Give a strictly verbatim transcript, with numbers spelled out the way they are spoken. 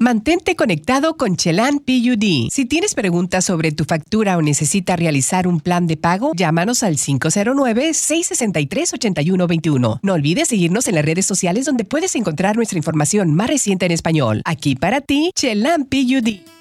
Mantente conectado con Chelan P U D. Si tienes preguntas sobre tu factura o necesitas realizar un plan de pago, llámanos al cinco cero nueve, seis seis tres, ocho uno dos uno. No olvides seguirnos en las redes sociales donde puedes encontrar nuestra información más reciente en español. Aquí para ti, Chelan P U D.